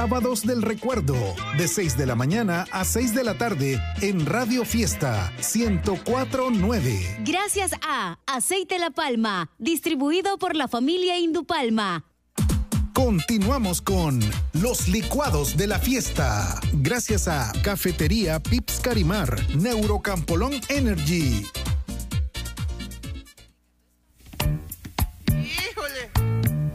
Sábados del Recuerdo, de 6 de la mañana a 6 de la tarde en Radio Fiesta 104.9. Gracias a Aceite La Palma, distribuido por la familia Indupalma. Continuamos con los licuados de la fiesta. Gracias a Cafetería Pips Carimar, Neurocampolón Energy